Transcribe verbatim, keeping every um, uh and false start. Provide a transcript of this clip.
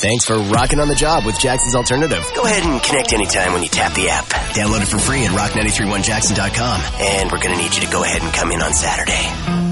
Thanks for rocking on the job with Jackson's Alternative. Go ahead and connect anytime when you tap the app. Download it for free at rock nine three one jackson dot com. And we're going to need you to go ahead and come in on Saturday.